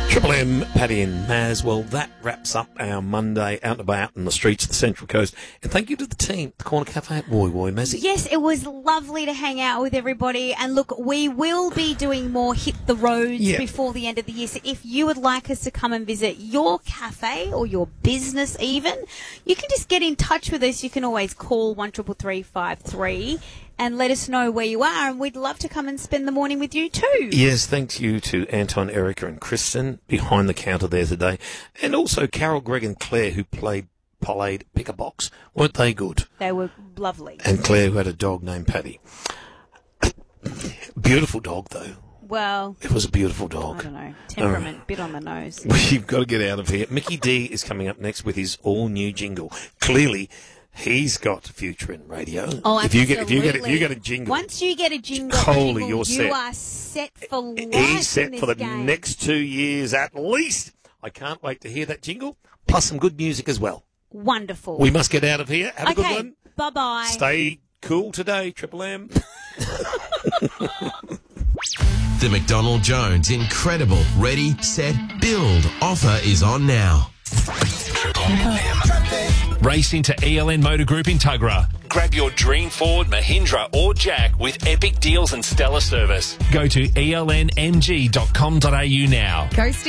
Triple M, Paddy and Maz. Well, that wraps up our Monday out and about in the streets of the Central Coast. And thank you to the team at the Corner Cafe at Woy Woy, Mazzy. Yes, it was lovely to hang out with everybody. And look, we will be doing more Hit the Roads before the end of the year. So if you would like us to come and visit your cafe or your business even, you can just get in touch with us. You can always call 133353 and let us know where you are, and we'd love to come and spend the morning with you too. Yes, thanks you to Anton, Erica and Kristen behind the counter there today. And also Carol, Greg and Claire who played Pick a Box. Weren't they good? They were lovely. And Claire who had a dog named Paddy. Beautiful dog though. Well, it was a beautiful dog. I don't know. Temperament, bit on the nose. We've got to get out of here. Mickey D is coming up next with his all-new jingle. Clearly, he's got a future in radio. Oh, absolutely. If you get a jingle. Once you get a jingle, you're set. You are set for life. He's set for the next 2 years at least. I can't wait to hear that jingle, plus some good music as well. Wonderful. We must get out of here. Have a good one. Bye-bye. Stay cool today, Triple M. The McDonald Jones incredible Ready, Set, Build offer is on now. Race into ELN Motor Group in Tuggerah. Grab your dream Ford, Mahindra or Jack with epic deals and stellar service. Go to elnmg.com.au now. Go